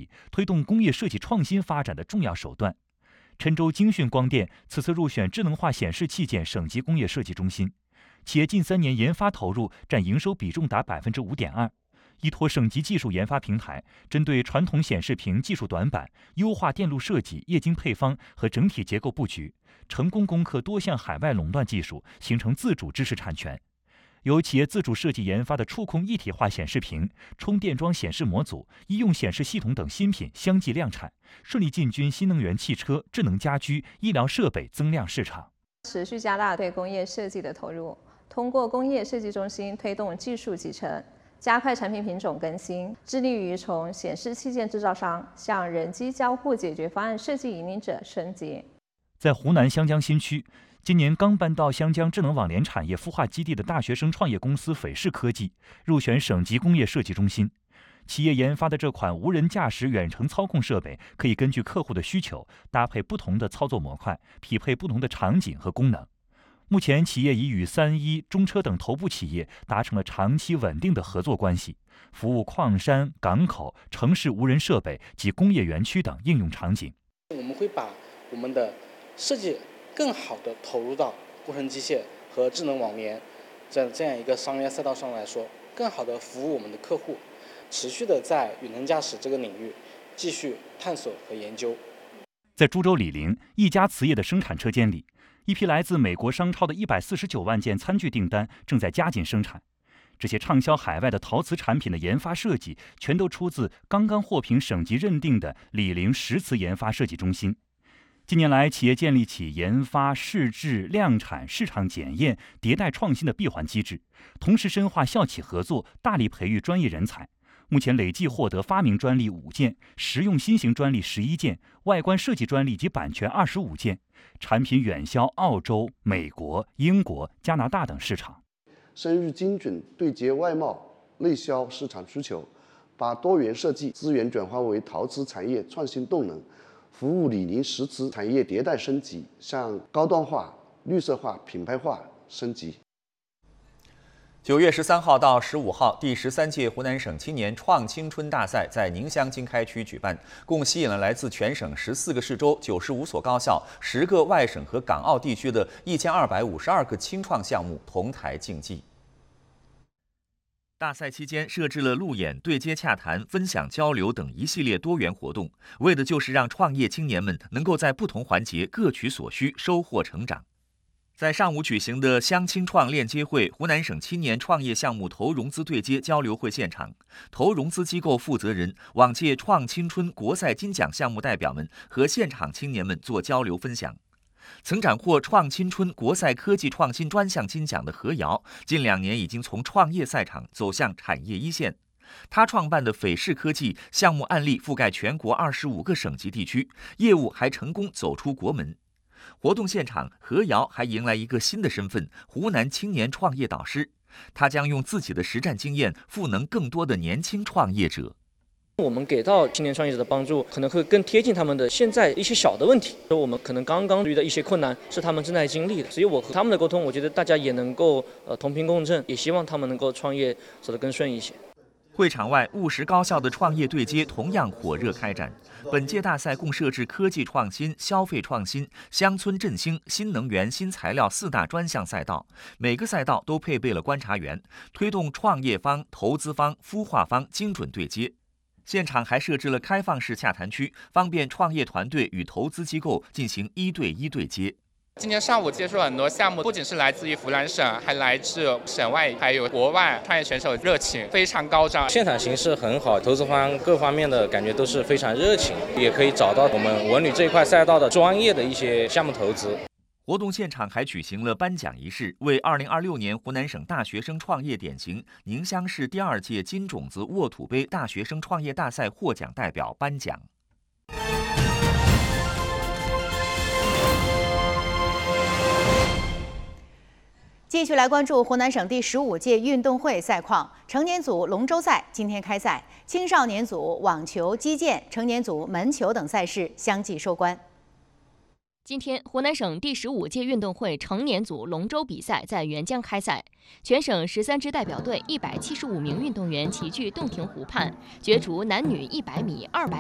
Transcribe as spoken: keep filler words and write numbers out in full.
计，推动工业设计创新发展的重要手段。郴州京讯光电此次入选智能化显示器件省级工业设计中心，企业近三年研发投入占营收比重达百分之五点二。依托省级技术研发平台，针对传统显示屏技术短板，优化电路设计、液晶配方和整体结构布局，成功攻克多项海外垄断技术，形成自主知识产权。由企业自主设计研发的触控一体化显示屏、充电桩显示模组、医用显示系统等新品相继量产，顺利进军新能源汽车、智能家居、医疗设备增量市场。 持续加大对工业设计的投入，通过工业设计中心推动技术集成，加快产品品种更新，致力于从显示器件制造商向人机交互解决方案设计引领者升级。 在湖南湘江新区，今年刚搬到湘江智能网联产业孵化基地的大学生创业公司斐视科技入选省级工业设计中心。企业研发的这款无人驾驶远程操控设备，可以根据客户的需求搭配不同的操作模块，匹配不同的场景和功能。目前，企业已与三一、中车等头部企业达成了长期稳定的合作关系，服务矿山、港口、城市无人设备及工业园区等应用场景。 我们会把我们的设计更好的投入到工程机械和智能网联这这样一个商业赛道上来说，更好的服务我们的客户，持续的在远程驾驶这个领域继续探索和研究。 在株洲醴陵一家瓷业的生产车间里，一批来自美国商超的一百四十九万件餐具订单正在加紧生产。这些畅销海外的陶瓷产品的研发设计，全都出自刚刚获评省级认定的醴陵石瓷研发设计中心。近年来，企业建立起研发、试制、量产、市场检验、迭代创新的闭环机制，同时深化校企合作，大力培育专业人才。目前累计获得发明专利五件、实用新型专利十一件、外观设计专利及版权二十五件，产品远销澳洲、美国、英国、加拿大等市场。 深入精准对接外贸、内销市场需求，把多元设计资源转化为陶瓷产业创新动能，服务醴陵石瓷产业迭代升级，向高端化、绿色化、品牌化升级。 九月十三号到十五号，第十三届湖南省青年创青春大赛在宁乡经开区举办，共吸引了来自全省十四个市州、九十五所高校、十个外省和港澳地区的一千二百五十二个青创项目同台竞技。大赛期间设置了路演、对接洽谈、分享交流等一系列多元活动，为的就是让创业青年们能够在不同环节各取所需，收获成长。在上午举行的乡青创链接会湖南省青年创业项目投融资对接交流会现场，投融资机构负责人、往届创青春国赛金奖项目代表们和现场青年们做交流分享。曾斩获创青春国赛科技创新专项金奖的何瑶，近两年已经从创业赛场走向产业一线。他创办的斐视科技项目案例覆盖全国二十五个省级地区，业务还成功走出国门。活动现场，何瑶还迎来一个新的身份——湖南青年创业导师。他将用自己的实战经验赋能更多的年轻创业者。 我们给到青年创业者的帮助，可能会更贴近他们的现在一些小的问题。我们可能刚刚遇到一些困难，是他们正在经历的。所以我和他们的沟通，我觉得大家也能够呃同频共振，也希望他们能够创业走得更顺一些。 会场外，务实高校的创业对接同样火热开展。本届大赛共设置科技创新、消费创新、乡村振兴、新能源、新材料四大专项赛道，每个赛道都配备了观察员，推动创业方、投资方、孵化方精准对接。现场还设置了开放式洽谈区，方便创业团队与投资机构进行一对一对接。 今天上午接触了很多项目，不仅是来自于湖南省，还来自省外，还有国外，创业选手热情非常高涨。 现场形势很好，投资方各方面的感觉都是非常热情，也可以找到我们文旅这一块赛道的专业的一些项目投资。 活动现场还举行了颁奖仪式，为二零二六年湖南省大学生创业典型宁乡市第二届金种子沃土杯大学生创业大赛获奖代表颁奖。 继续来关注湖南省第十五届运动会赛况。成年组龙舟赛今天开赛，青少年组网球、击剑、成年组门球等赛事相继收官。 今天，湖南省第十五届运动会成年组龙舟比赛在沅江开赛，全省十三支代表队一百七十五名运动员齐聚洞庭湖畔，角逐男女一百米、二百